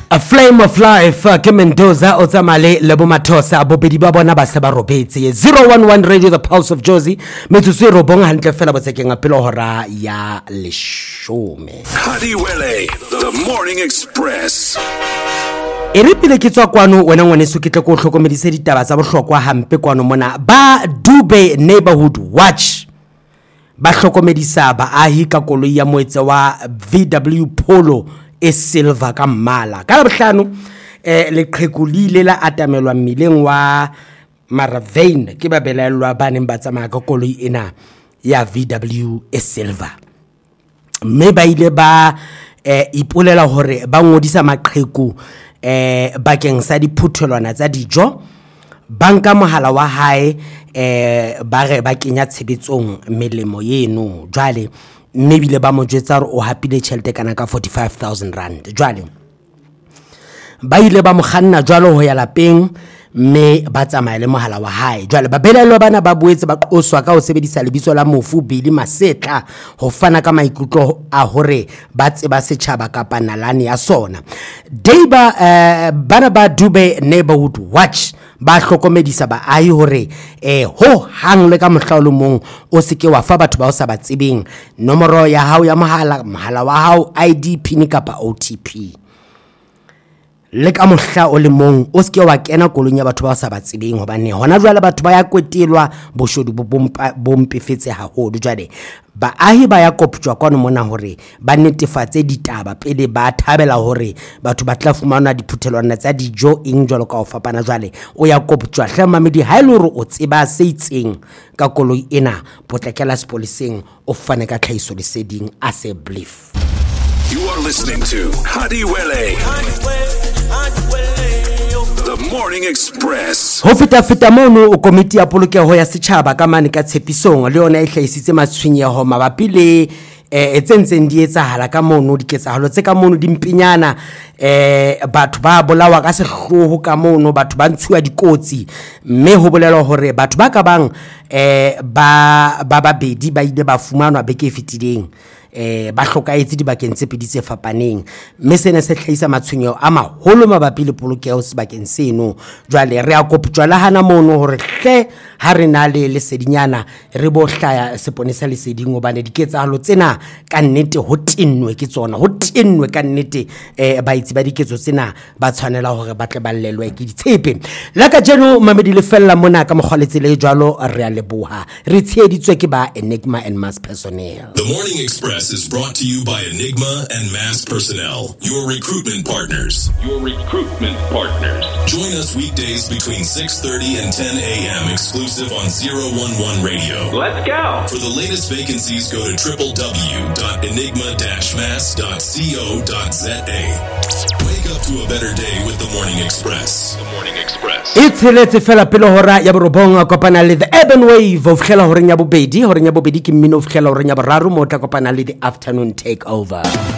A flame of life ke Mendoza o tsamale le bo Mathosa bobedi ba bona ba se ba robetse 011 Radio the Pulse of Jozi metsotso ro bonga hantle fela botsekeng a pelo hora ya leshome. Hadiwele the Morning Express. Ere pele ke tswa kwano wena ngwaneso ke tle go hlokomedise ditaba tsa bohlokwa hampe kwano mona ba Dube Neighborhood Watch ba hlokomedisa baahi ka koloi ya moetse wa VW Polo e silver ka mmala ka bohlano leqhekulile la atamelwa mmileng wa Maravane ke ba belelwa ba neng ba tsamaya ka koloi ena ya VW e silver mme ba ile ba ipolela hore ba ngodisa maqheku bakeng sa diphuthelwana tsa dijo banka mohala wa hae ba re ba kenya tshebetsong melemo yeno jwale mme bile ba mo jwetsa re o hapile tšhelete kana ka 45,000 rand jwale ba ile ba mo kganna jwalo ho ya lapeng mme ba tsamaya le mohala wa hae jwale ba belelwa bana ba boetse ba qoswa ka ho sebedisa lebitso la mofu Billy Masetla ho fana ka maikutlo a hore ba tseba setjhaba kapa nalane ya sona Deiba bana ba Dube Neighborhood Watch ba hlokomedisa ba ahi hore ho hang le ka mohlalo mong o seke wa fa batho ba o sa ba tsebeng nomoro ya hao ya mohala wa hao ID pin kapa OTP le ka mohla o le mong o seke wa kena kolong ya batho ba sa ba tsebeng hobane hona jwale batho ba ya kwetelwa boshodu bo mpefetse haholo jwale baahi ba ya koptjwa kwano mona hore ba netefatse ditaba pele ba thabela hore batho ba tla fumana diphuthelwana tsa dijo eng jwalo ka ho fapana jwale o ya koptjwa hle mamedi ha ile hore o tseba se itseng ka koloi ena potlakela sepoleseng o fane ka tlhaiso leseding a se bliff. You are listening to Hadiwele the Morning Express. Ho feta mono o komiti ya polokeho ya setjhaba ka mane ka tshepisong le yona e hlahisitse matshwenyeho mabapi le etsentseng di etsahala ka mono diketsahalo tse ka mono dimpinyana batho ba bolawa ka sehloho ka mono batho ba ntshuwa dikotsi mme ho bolelwa hore batho ba ka bang ba babedi ba ile ba fumanwa beke fetileng ba hlokaetse dibakeng tse pedi tse fapaneng mme sena se hlahisa matshwenyeho a maholo mabapi le polokeho sebakeng seno jwale re a koptjwa la hana mono hore hle ha re na le lesedinyana re bo hlaya seponesa leseding hobane diketsahalo tsena ka nnete ho tinnwe ke tsona ho tinnwe ka nnete baitsi ba diketso tsena ba tshwanela hore ba tle ba llelwe ke ditshepe la ka jeno mamedi le fella mona ka mogwaletse le jwalo re a leboha re tsheditswe ke ba Enigma and Mass personnel. The Morning Express is brought to you by Enigma and Mass Personnel, your recruitment partners. Join us weekdays between 6:30 and 10 a.m. exclusive on 011 Radio. Let's go. For the latest vacancies, go to www.enigma-mass.co.za. Wake up to a better day with the Morning Express. It's let's fela pelo hora ya borobonga kopana le the urban wave of khela horeng ya bobedi ke mmino of khela horeng ya boraro mo tla kopana le the afternoon takeover.